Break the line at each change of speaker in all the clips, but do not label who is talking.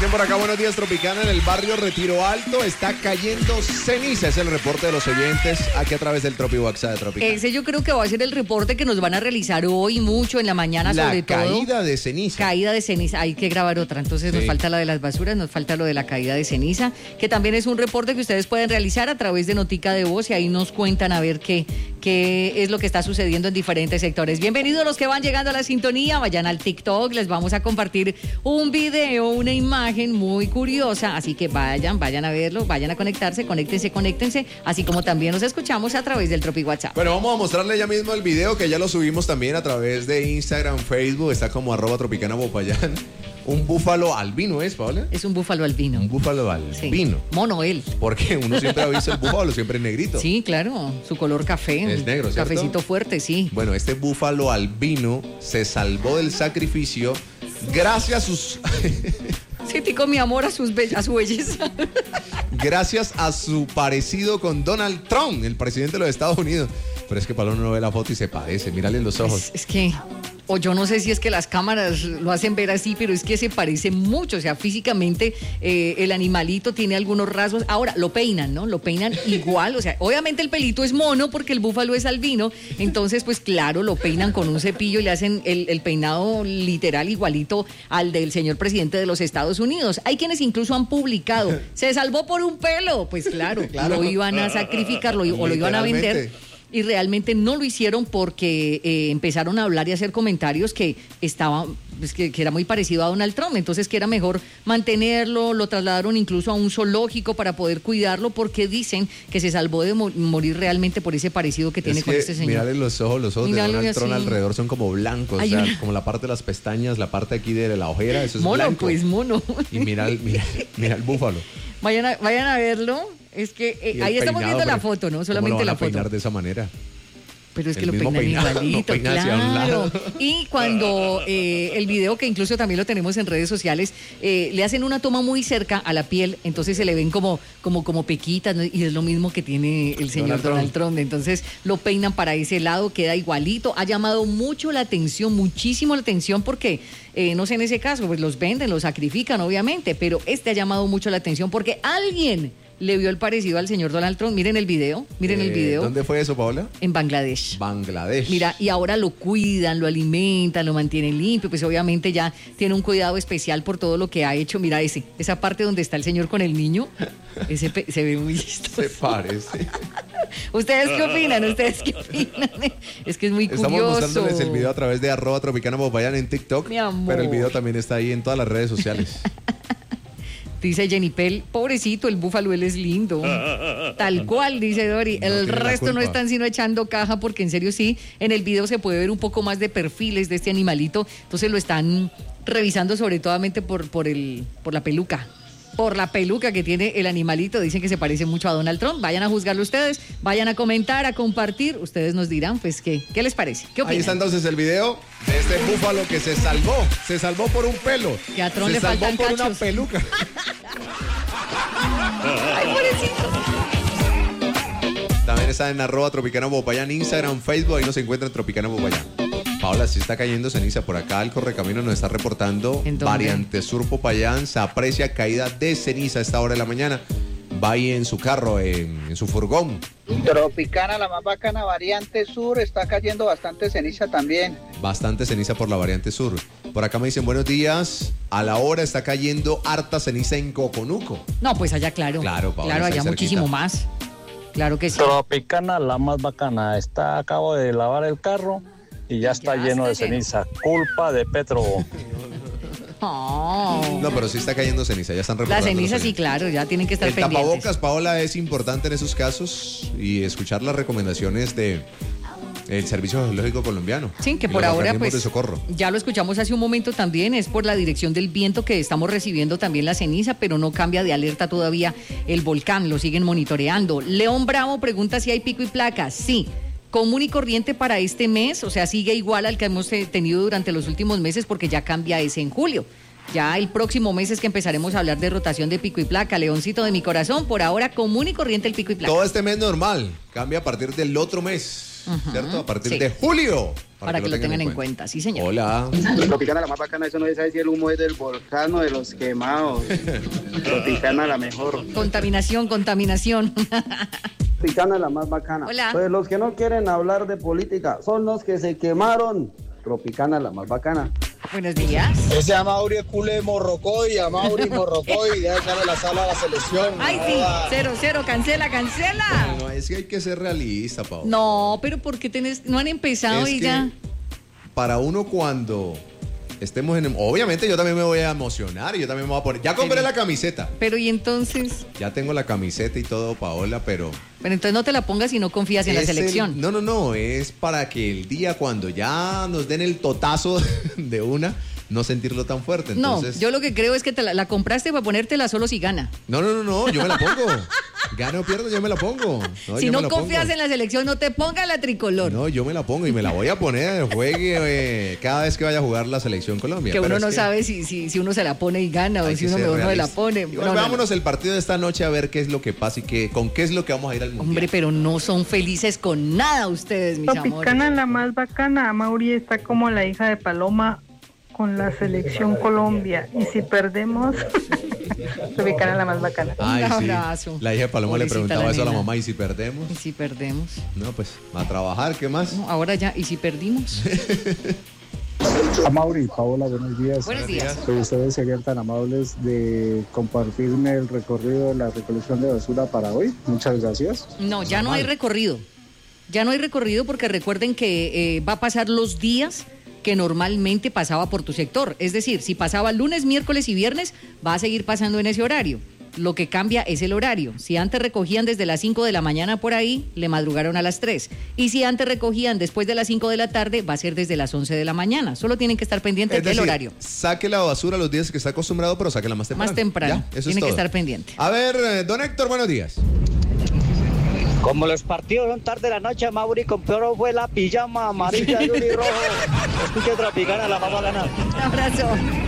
Dicen por acá, buenos días, Tropicana. En el barrio Retiro Alto está cayendo ceniza. Es el reporte de los oyentes aquí a través del Tropi WhatsApp de Tropicana.
Ese yo creo que va a ser el reporte que nos van a realizar hoy mucho en la mañana, sobre todo.
La caída de ceniza.
Caída de ceniza. Hay que grabar otra. Entonces nos falta la de las basuras, nos falta lo de la caída de ceniza, que también es un reporte que ustedes pueden realizar a través de Notica de Voz y ahí nos cuentan a ver qué es lo que está sucediendo en diferentes sectores. Bienvenidos los que van llegando a la sintonía. Vayan al TikTok, les vamos a compartir un video, una imagen muy curiosa, así que vayan a verlo, vayan a conectarse, conéctense, así como también nos escuchamos a través del Tropi WhatsApp.
Bueno, vamos a mostrarle ya mismo el video que ya lo subimos también a través de Instagram, Facebook, está como @tropicana_popayán. Un búfalo albino, ¿es, Paola?
Es un búfalo albino.
Un búfalo albino.
Sí. Mono él.
Porque uno siempre ha visto el búfalo siempre negrito.
Sí, claro, su color café.
Es negro, ¿cierto?
Cafecito fuerte, sí.
Bueno, este búfalo albino se salvó del sacrificio gracias a sus...
Sí, tico mi amor a su belleza.
Gracias a su parecido con Donald Trump, el presidente de los Estados Unidos. Pero es que Pablo no ve la foto y se parece, mírale los ojos.
Es que, o yo no sé si es que las cámaras lo hacen ver así, pero es que se parece mucho, o sea, físicamente el animalito tiene algunos rasgos. Ahora, lo peinan, ¿no? Lo peinan igual, o sea, obviamente el pelito es mono porque el búfalo es albino, entonces, pues claro, lo peinan con un cepillo y le hacen el peinado literal igualito al del señor presidente de los Estados Unidos. Hay quienes incluso han publicado, se salvó por un pelo, pues claro. Lo iban a sacrificar o lo iban a vender. Y realmente no lo hicieron porque empezaron a hablar y a hacer comentarios que era muy parecido a Donald Trump, entonces que era mejor mantenerlo, lo trasladaron incluso a un zoológico para poder cuidarlo porque dicen que se salvó de morir realmente por ese parecido que tiene con este señor.
Mírale los ojos
Míralo
de Donald Trump
así.
Alrededor son como blancos, o sea, como la parte de las pestañas, la parte aquí de la ojera, eso es
mono,
blanco.
Pues mono.
Y mira el búfalo.
Vayan a verlo. Es que ahí estamos viendo la foto, ¿no? Solamente la foto.
Peinar de esa manera.
Pero es que lo peinan igualito, claro. Y cuando el video, que incluso también lo tenemos en redes sociales, le hacen una toma muy cerca a la piel, entonces se le ven como pequitas, ¿no? Y es lo mismo que tiene el señor Donald Trump. Entonces lo peinan para ese lado, queda igualito. Ha llamado mucho la atención, muchísimo la atención, porque no sé, en ese caso, pues los venden, los sacrifican, obviamente, pero ha llamado mucho la atención porque alguien le vio el parecido al señor Donald Trump. Miren el video,
¿Dónde fue eso, Paola?
En Bangladesh.
Bangladesh.
Mira, y ahora lo cuidan, lo alimentan, lo mantienen limpio, pues obviamente ya tiene un cuidado especial por todo lo que ha hecho. Mira esa parte donde está el señor con el niño, se ve muy chistoso.
Se parece.
¿Ustedes qué opinan? Es que es muy curioso.
Estamos mostrándoles el video a través de @tropicana_popayán en TikTok,
mi amor.
pero el video también está ahí en todas las redes sociales.
Dice Jenipel, pobrecito, el búfalo, él es lindo. Tal cual, dice Dori. El resto no están sino echando caja, porque en serio sí, en el video se puede ver un poco más de perfiles de este animalito. Entonces lo están revisando sobre todo por la peluca. Por la peluca que tiene el animalito, dicen que se parece mucho a Donald Trump. Vayan a juzgarlo ustedes, vayan a comentar, a compartir. Ustedes nos dirán, pues, ¿qué les parece? ¿Qué opinan?
Ahí está entonces el video de este búfalo que se salvó por un pelo.
Que a Trump le faltan
por
cachos.
una peluca.
Ay, pobrecito.
También está en @tropicana_popayán, Instagram, Facebook, ahí nos encuentran Tropicana_popayán. Paola, sí está cayendo ceniza por acá. El Correcamino nos está reportando Variante Sur Popayán. Se aprecia caída de ceniza a esta hora de la mañana. Va ahí en su carro, en su furgón.
Tropicana, la más bacana, Variante Sur, está cayendo bastante ceniza también.
Bastante ceniza por la Variante Sur. Por acá me dicen buenos días. A la hora está cayendo harta ceniza en Coconuco.
No, pues allá claro.
Claro, Paola,
claro, allá muchísimo más. Claro que sí.
Tropicana, la más bacana. Acabo de lavar el carro y ya está lleno de ceniza. Culpa de Petro.
Oh.
No, pero sí está cayendo ceniza, ya están reportando.
La ceniza sí, claro, ya tienen que estar pendientes.
El tapabocas, Paola, es importante en esos casos y escuchar las recomendaciones del Servicio Geológico Colombiano.
Sí, que por ahora pues
de socorro.
Ya lo escuchamos hace un momento también, es por la dirección del viento que estamos recibiendo también la ceniza, pero no cambia de alerta todavía el volcán, lo siguen monitoreando. León Bravo pregunta si hay pico y placa. Sí. Común y corriente para este mes, o sea, sigue igual al que hemos tenido durante los últimos meses porque ya cambia ese en julio. Ya el próximo mes es que empezaremos a hablar de rotación de pico y placa. Leoncito de mi corazón, por ahora común y corriente el pico y placa.
Todo este mes normal, cambia a partir del otro mes. ¿cierto? A partir de julio.
Para que lo tengan en cuenta, sí, señor.
Hola.
Tropicana la más bacana, eso no se sabe si el humo es del volcán o de los quemados. Tropicana la mejor.
Contaminación.
Tropicana la más bacana.
Hola.
Pues los que no quieren hablar de política son los que se quemaron. Tropicana la más bacana.
Buenos días.
Ese Amaury es culé Morrocoy, Amaury Morrocoy, ya gana la sala a la selección.
Ay, sí, 0-0, cancela.
No, es que hay que ser realista, Paola.
No, pero ¿por qué no han empezado
Es
y
que
ya?
Para uno cuando estemos obviamente yo también me voy a emocionar y yo también me voy a poner... Ya compré la camiseta.
Pero ¿y entonces?
Ya tengo la camiseta y todo, Paola, pero...
Pero entonces no te la pongas si no confías en la selección.
No, es para que el día cuando ya nos den el totazo de una, no sentirlo tan fuerte. Entonces...
No, yo lo que creo es que te la compraste para ponértela solo si gana.
No, yo me la pongo. Gane o pierdo, yo me la pongo.
Si no confías en la selección, no te pongas la tricolor.
No, yo me la pongo y me la voy a poner, juegue cada vez que vaya a jugar la selección Colombia.
Que uno no sabe si uno se la pone y gana o si uno mejor no la pone.
Vámonos el partido de esta noche a ver qué es lo que pasa y con qué es lo que vamos a ir al mundial.
Hombre, pero no son felices con nada ustedes, mis amores.
Tropicana la más bacana. Mauri está como la hija de Paloma con la selección Colombia. Y si perdemos, Tropicana la más bacana.
Ay,
un abrazo.
Sí. La hija de Paloma
Pobrecita
le preguntaba eso a la
nena.
mamá, ¿y si perdemos?
¿Y si perdemos?
No, pues a trabajar, ¿qué más?
No, ahora ya, ¿y si perdimos?
Amaury, Paola, buenos días.
Buenos días.
Que ustedes serían tan amables de compartirme el recorrido de la recolección de basura para hoy. Muchas gracias.
No, ya no hay recorrido. Ya no hay recorrido porque recuerden que va a pasar los días que normalmente pasaba por tu sector. Es decir, si pasaba lunes, miércoles y viernes, va a seguir pasando en ese horario. Lo que cambia es el horario. Si antes recogían desde las 5 de la mañana por ahí, le madrugaron a las 3. Y si antes recogían después de las 5 de la tarde, va a ser desde las 11 de la mañana. Solo tienen que estar pendientes del horario.
Saque la basura los días que está acostumbrado, pero sáquela más temprano.
Más temprano.
Ya, eso
Tiene
es
que
todo.
estar pendiente.
A ver, don Héctor, buenos días.
Como los partidos son tarde de la noche, Mauri compró fue la pijama amarilla, azul y rojo. Escuche Tropicana, la vamos a ganar.
Un abrazo.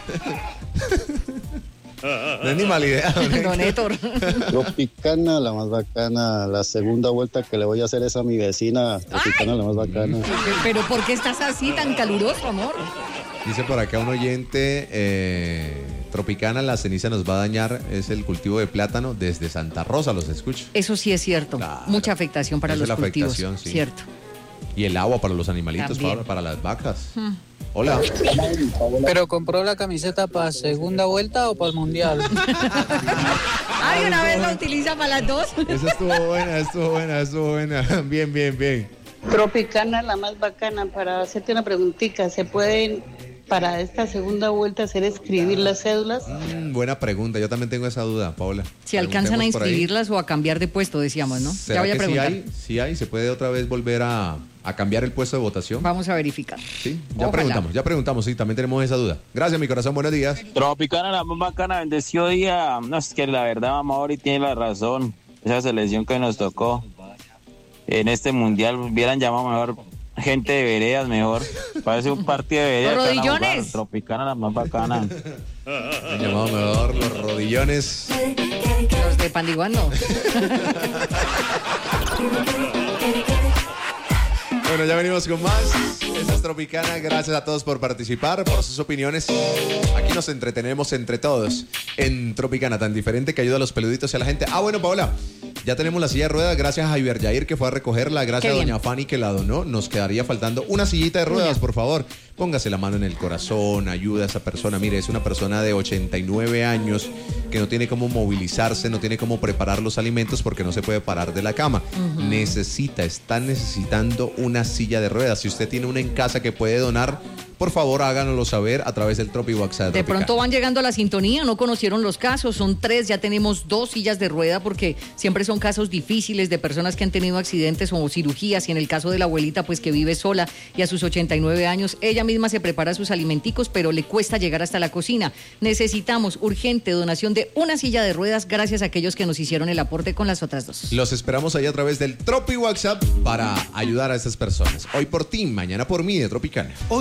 No es ni mala idea.
Don Héctor.
Tropicana, la más bacana. La segunda vuelta que le voy a hacer es a mi vecina. Tropicana, la más bacana.
Pero ¿por qué estás así tan caluroso, amor?
Dice por acá un oyente, Tropicana, la ceniza nos va a dañar, es el cultivo de plátano desde Santa Rosa, los escucho.
Eso sí es cierto.
Claro.
Mucha afectación para
Esa
los
es la
cultivos.
afectación, sí.
Cierto.
Y el agua para los animalitos,
También.
para las vacas. Hola.
¿Pero compró la camiseta para segunda vuelta o para el mundial?
Ay, una vez la utiliza para las dos.
Esa estuvo buena. Bien.
Tropicana, la más bacana. Para hacerte una preguntita, ¿se pueden para esta segunda vuelta hacer escribir las cédulas?
Buena pregunta, yo también tengo esa duda, Paola.
Si alcanzan a
Preguntemos por ahí.
inscribirlas o a cambiar de puesto, decíamos, ¿no?
¿Será
Ya voy a
que
preguntar.
sí hay? ¿Se puede otra vez volver a cambiar el puesto de votación?
Vamos a verificar.
Sí,
Ojalá.
ya preguntamos, sí, también tenemos esa duda. Gracias, mi corazón, buenos días.
Tropicana, la más bacana, bendecido día. No, es que la verdad, Amaury tiene la razón. Esa selección que nos tocó en este mundial, hubieran llamado mejor gente de veredas, mejor. Parece un partido de veredas.
Los
que van a jugar.
rodillones.
Tropicana, la más bacana.
Han llamado mejor los rodillones.
Los de Pandiguano.
Bueno, ya venimos con más. Esa es Tropicana. Gracias a todos por participar, por sus opiniones. Aquí nos entretenemos entre todos en Tropicana, tan diferente que ayuda a los peluditos y a la gente. Bueno, Paola, ya tenemos la silla de ruedas. Gracias a Javier Yair que fue a recogerla. Gracias a doña Fanny que la donó. Nos quedaría faltando una sillita de ruedas, por favor. Póngase la mano en el corazón, ayuda a esa persona. Mire, es una persona de 89 años que no tiene cómo movilizarse, no tiene cómo preparar los alimentos porque no se puede parar de la cama. Está necesitando una silla de ruedas. Si usted tiene una en casa que puede donar, por favor háganoslo saber a través del Tropi WhatsApp.
De pronto van llegando a la sintonía, no conocieron los casos, son 3, ya tenemos 2 sillas de rueda porque siempre son casos difíciles de personas que han tenido accidentes o cirugías y en el caso de la abuelita pues que vive sola y a sus 89 años ella misma se prepara sus alimenticos pero le cuesta llegar hasta la cocina. Necesitamos urgente donación de una silla de ruedas gracias a aquellos que nos hicieron el aporte con las otras 2.
Los esperamos ahí a través del Tropi WhatsApp para ayudar a estas personas. Hoy por ti, mañana por mí de Tropicana.
Hoy no es solo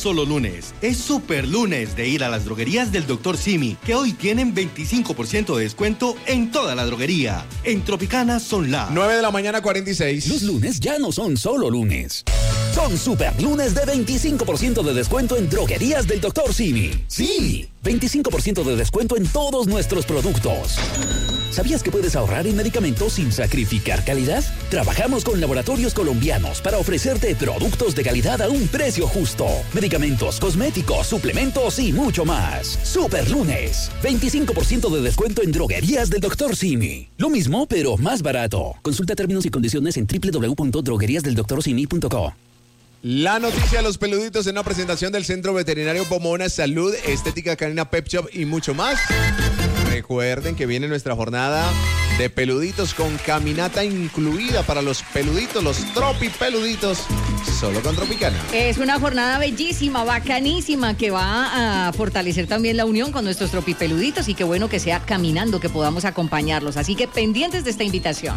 solo lunes, es super lunes de ir a las droguerías del Dr. Simi, que hoy tienen 25% de descuento en toda la droguería. En Tropicana son las
9:46 a.m.
Los lunes ya no son solo lunes. Son super lunes de 25% de descuento en droguerías del Dr. Simi. Sí, 25% de descuento en todos nuestros productos. ¿Sabías que puedes ahorrar en medicamentos sin sacrificar calidad? Trabajamos con laboratorios colombianos para ofrecerte productos de calidad a un precio justo. Medicamentos, cosméticos, suplementos y mucho más. Super lunes, 25% de descuento en droguerías del Dr. Simi. Lo mismo, pero más barato. Consulta términos y condiciones en www.drogueriasdeldoctorsimi.co.
La noticia de los peluditos en una presentación del Centro Veterinario Pomona, Salud, Estética Canina Pet Shop y mucho más. Recuerden que viene nuestra jornada de peluditos con caminata incluida para los peluditos, los tropipeluditos, solo con Tropicana.
Es una jornada bellísima, bacanísima, que va a fortalecer también la unión con nuestros tropipeluditos y qué bueno que sea caminando, que podamos acompañarlos. Así que pendientes de esta invitación.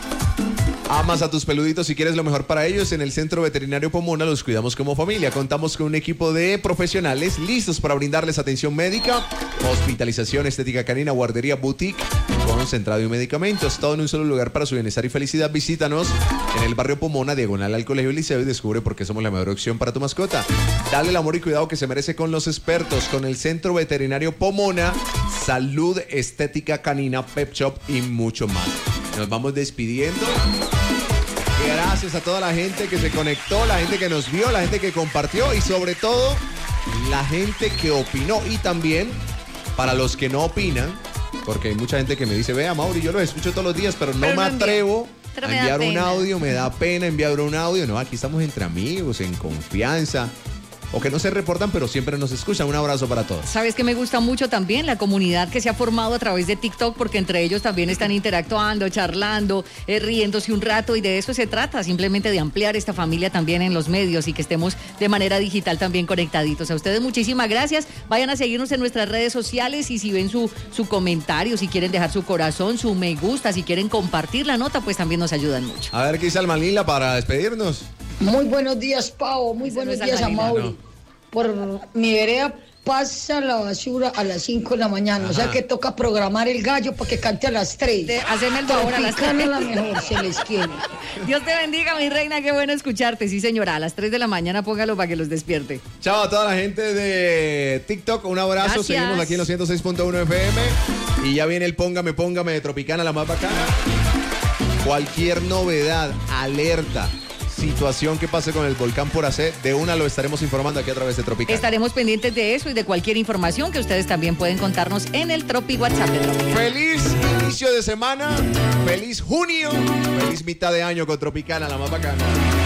Amas a tus peluditos y quieres lo mejor para ellos. En el Centro Veterinario Pomona los cuidamos como familia. Contamos con un equipo de profesionales listos para brindarles atención médica, hospitalización, estética canina, guardería, boutique, concentrado y medicamentos. Todo en un solo lugar para su bienestar y felicidad. Visítanos en el barrio Pomona, diagonal al Colegio Liceo, y descubre por qué somos la mejor opción para tu mascota. Dale el amor y cuidado que se merece con los expertos, con el Centro Veterinario Pomona, Salud, Estética Canina, Pet Shop y mucho más. Nos vamos despidiendo. Gracias a toda la gente que se conectó, la gente que nos vio, la gente que compartió y sobre todo la gente que opinó. Y también para los que no opinan, porque hay mucha gente que me dice, vea Mauri, yo lo escucho todos los días, pero no me atrevo a enviar un audio, me da pena enviar un audio. No, aquí estamos entre amigos, en confianza. O que no se reportan, pero siempre nos escuchan. Un abrazo para todos.
¿Sabes qué me gusta mucho también? La comunidad que se ha formado a través de TikTok, porque entre ellos también están interactuando, charlando, riéndose un rato, y de eso se trata, simplemente de ampliar esta familia también en los medios y que estemos de manera digital también conectaditos. A ustedes muchísimas gracias. Vayan a seguirnos en nuestras redes sociales y si ven su comentario, si quieren dejar su corazón, su me gusta, si quieren compartir la nota, pues también nos ayudan mucho.
A ver qué dice Almanila para despedirnos.
Muy buenos días, Pau. Muy buenos días a Mauri. Por mi vereda pasa la basura a las 5 de la mañana. Ajá. O sea que toca programar el gallo para que cante a las 3.
Haceme el favor a las 3.
La mejor, se les quiere.
Dios te bendiga, mi reina. Qué bueno escucharte. Sí, señora. A las 3 de la mañana póngalo para que los despierte.
Chao a toda la gente de TikTok. Un abrazo. Gracias. Seguimos aquí en los 106.1 FM. Y ya viene el Póngame de Tropicana, la más bacana. Cualquier novedad, alerta, situación que pase con el volcán por AC, de una lo estaremos informando aquí a través de Tropicana.
Estaremos pendientes de eso y de cualquier información que ustedes también pueden contarnos en el Tropi WhatsApp de Tropicana.
Feliz inicio de semana, feliz junio, feliz mitad de año con Tropicana, la más bacana.